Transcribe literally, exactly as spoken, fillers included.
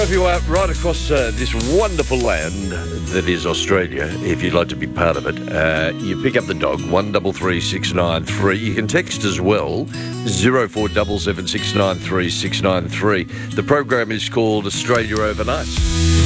wherever you are, right across uh, this wonderful land that is Australia, if you'd like to be part of it, uh, you pick up the dog, one double three six nine three. You can text as well, zero four seven seven six nine three six nine three. The program is called Australia Overnight.